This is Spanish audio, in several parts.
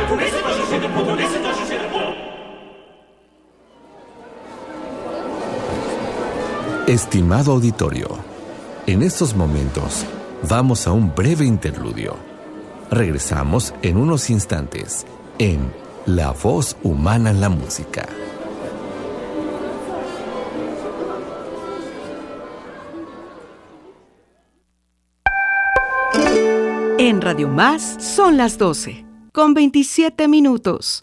Estimado auditorio, en estos momentos vamos a un breve interludio. Regresamos en unos instantes en La Voz Humana en la Música. En Radio Más son las 12, con 27 minutos.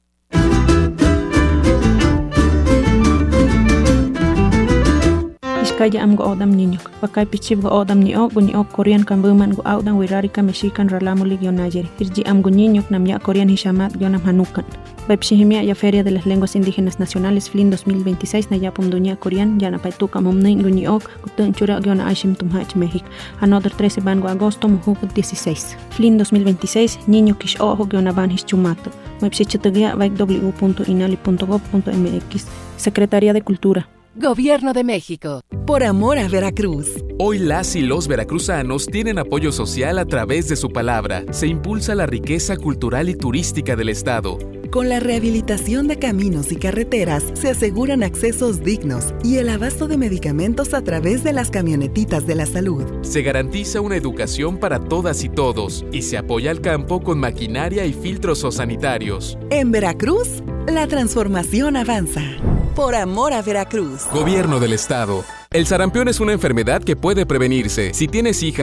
Kaya am go odam niño, pakay pichib go odam ni o Korean kan buman go audan wirari ka mexican ralamo ligio nayeri. Irji am go niño nam ya Korean hishamat gionam hanukan. Baipshihimia ya Feria de las Lenguas Indígenas Nacionales FLIN 2026 na yapum dunia Korean ya na paituka mumnin go ni gutun chura giona ashim tumhach México. Another 13 ban go agosto muhukut 16. FLIN 2026 niño kish ojo giona ban hischumato. Baipshichitugia www.inali.gov.mx. Secretaría de Cultura. Gobierno de México. Por amor a Veracruz. Hoy las y los veracruzanos tienen apoyo social a través de su palabra. Se impulsa la riqueza cultural y turística del estado. Con la rehabilitación de caminos y carreteras se aseguran accesos dignos y el abasto de medicamentos a través de las camionetitas de la salud. Se garantiza una educación para todas y todos y se apoya al campo con maquinaria y filtros sanitarios. En Veracruz, la transformación avanza. Por amor a Veracruz. Gobierno del estado. El sarampión es una enfermedad que puede prevenirse. Si tienes hijas